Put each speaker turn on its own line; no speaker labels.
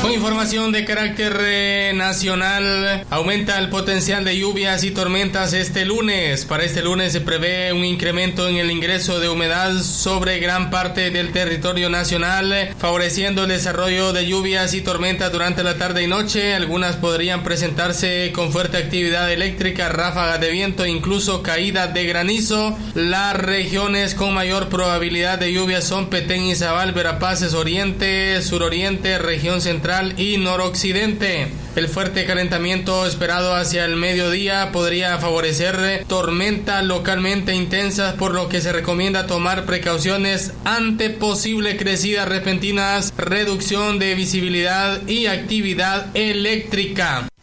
Con información de carácter nacional, aumenta el potencial de lluvias y tormentas este lunes. Para este lunes se prevé un incremento en el ingreso de humedad sobre gran parte del territorio nacional, favoreciendo el desarrollo de lluvias y tormentas durante la tarde y noche. Algunas podrían presentarse con fuerte actividad eléctrica, ráfagas de viento e incluso caída de granizo. Las regiones con mayor probabilidad de lluvias son Petén, Izabal, Verapaces, Oriente, Suroriente, región central y noroccidente. El fuerte calentamiento esperado hacia el mediodía podría favorecer tormentas localmente intensas, por lo que se recomienda tomar precauciones ante posible crecidas repentinas, reducción de visibilidad y actividad eléctrica.